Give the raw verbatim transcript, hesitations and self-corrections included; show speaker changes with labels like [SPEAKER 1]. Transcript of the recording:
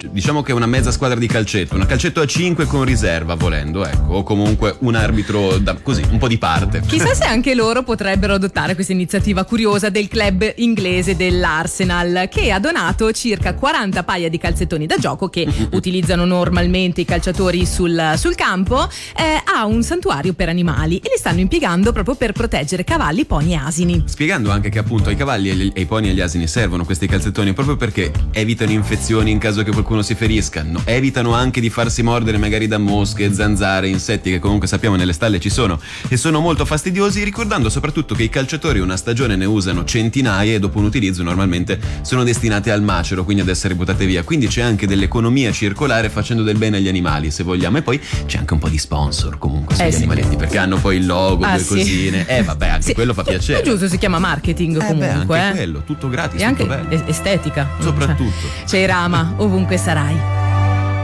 [SPEAKER 1] diciamo che è una mezza squadra di calcetto, una calcetto a cinque con riserva volendo, ecco, o comunque un arbitro da, così, un po' di parte.
[SPEAKER 2] Chissà se anche loro potrebbero adottare questa iniziativa curiosa del club inglese dell'Arsenal, che ha donato circa quaranta paia di calzettoni da gioco che utilizzano normalmente i calciatori sul, sul campo eh, a un santuario per animali, e li stanno impiegando proprio per proteggere cavalli, pony e asini.
[SPEAKER 1] Spiegando anche che appunto ai cavalli e ai pony e agli asini servono questi calzettoni proprio perché evitano infezioni in caso che qualcuno si ferisca, no, evitano anche di farsi mordere magari da mosche, zanzare, insetti che comunque sappiamo nelle stalle ci sono e sono molto fastidiosi, ricordando soprattutto che i calciatori una stagione ne usano centinaia e dopo un utilizzo normalmente sono destinate al macero, quindi ad essere buttate via, quindi c'è anche dell'economia circolare facendo del bene agli animali, se vogliamo, e poi c'è anche un po' di sponsor comunque sugli
[SPEAKER 2] eh sì.
[SPEAKER 1] animaletti, perché hanno poi il logo,
[SPEAKER 2] ah,
[SPEAKER 1] due
[SPEAKER 2] sì.
[SPEAKER 1] cosine, eh vabbè, anche
[SPEAKER 2] sì.
[SPEAKER 1] quello fa piacere.
[SPEAKER 2] È giusto, si chiama marketing
[SPEAKER 1] eh
[SPEAKER 2] comunque.
[SPEAKER 1] Beh, anche
[SPEAKER 2] eh.
[SPEAKER 1] quello, tutto gratis,
[SPEAKER 2] e anche
[SPEAKER 1] tutto bello.
[SPEAKER 2] estetica.
[SPEAKER 1] Soprattutto.
[SPEAKER 2] Cioè, c'è Rama, ovunque sarai.